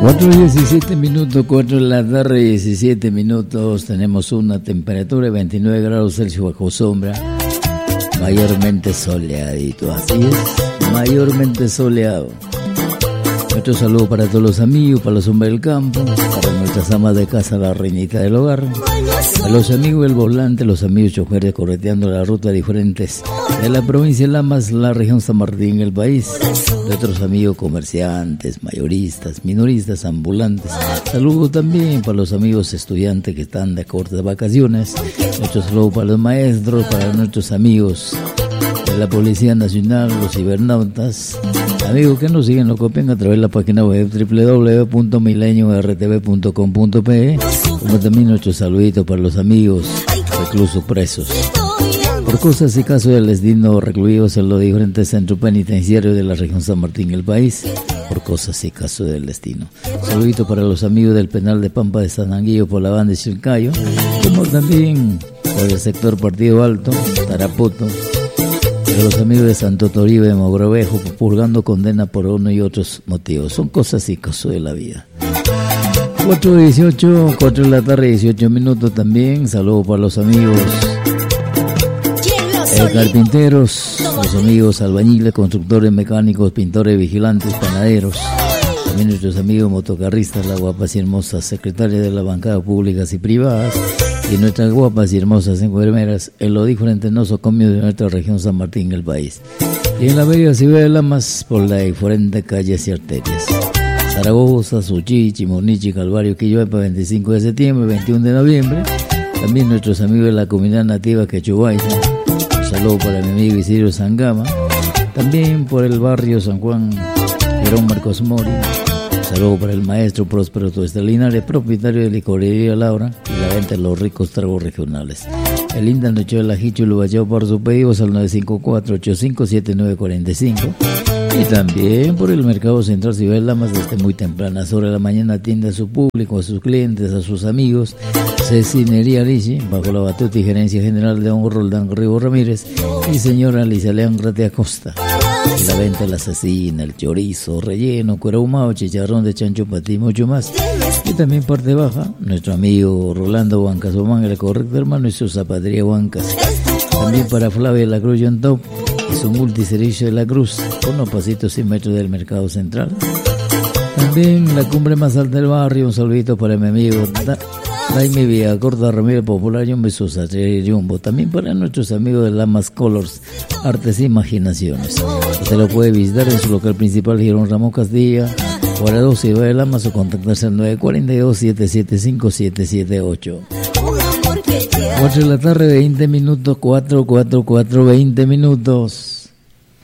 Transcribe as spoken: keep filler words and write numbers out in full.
cuatro y diecisiete minutos, cuatro de la tarde, diecisiete minutos. Tenemos una temperatura de veintinueve grados Celsius bajo sombra, mayormente soleadito, así es, mayormente soleado. Nuestro saludo para todos los amigos, para los hombres del campo, para nuestras amas de casa, la reinita del hogar, a los amigos del volante, los amigos choferes correteando la ruta diferentes de la provincia de Lamas, la región San Martín, el país, nuestros amigos comerciantes, mayoristas, minoristas, ambulantes. Saludo también para los amigos estudiantes que están de cortas vacaciones. Nuestro saludo para los maestros, para nuestros amigos de la Policía Nacional, los cibernautas, amigos que nos siguen, lo copian a través de la página web doble u doble u doble u punto milenio r t v punto com punto p e, como también nuestro saludito para los amigos reclusos presos por cosas y casos del destino, recluidos en los diferentes centros penitenciarios de la región San Martín, el país, por cosas y casos del destino. Saludito para los amigos del penal de Pampa de San Anguillo por la banda de Chilcayo, como también por el sector Partido Alto, Tarapoto, de los amigos de Santo Toribio de Mogrovejo, purgando condena por uno y otros motivos. Son cosas y casos de la vida. cuatro dieciocho, cuatro de la tarde, dieciocho minutos también. Saludos para los amigos eh, carpinteros, los amigos albañiles, constructores, mecánicos, pintores, vigilantes, panaderos. También nuestros amigos motocarristas, las guapas y hermosas secretarias de las bancadas públicas y privadas, y nuestras guapas y hermosas enfermeras en los diferentes nosocomios de nuestra región San Martín, el país. Y en la bella ciudad de Lamas, por las diferentes calles y arterias. Zaragoza, Suchichi, Monichi, Calvario, Quilloepa, veinticinco de septiembre, veintiuno de noviembre. También nuestros amigos de la comunidad nativa Quechubaita. Un saludo para mi amigo Isidro Sangama. También por el barrio San Juan, Jerón Marcos Mori. Saludo para el maestro Próspero Tuesta Linares, propietario de Licorería Laura y la venta de los ricos tragos regionales. El Inda Noche de la Jicho lo bacheo por sus pedidos al nueve cinco cuatro, ocho cinco siete nueve cuatro cinco. Y también por el Mercado Central Ciudad de Lamas, desde muy tempranas horas de la mañana atiende a su público, a sus clientes, a sus amigos. Cecinería Lichi, bajo la batuta y gerencia general de don Roldán Rigo Ramírez y señora Licia León Grate Acosta. Y la venta de la cecina, el chorizo, relleno, cuero ahumado, chicharrón de chancho, patí y mucho más. Y también parte baja, nuestro amigo Rolando Huancas Omán, el correcto hermano, y su zapatería Huancas. También para Flavia de la Cruz John Top y su multiservicio de la Cruz, con unos pasitos y metros del Mercado Central. También la cumbre más alta del barrio, un saludito para mi amigo da, Jaime Villacorta Ramírez Popular y un beso a Jumbo. También para nuestros amigos de Lamas Colors, Artes e Imaginaciones. Usted lo puede visitar en su local principal, Girón Ramón Castilla, cuarenta y dos Ciudad de Lamas, o contactarse al nueve cuatro dos, siete siete cinco, siete siete ocho. cuatro de la tarde, veinte minutos, cuatro, cuatro, cuatro, veinte minutos.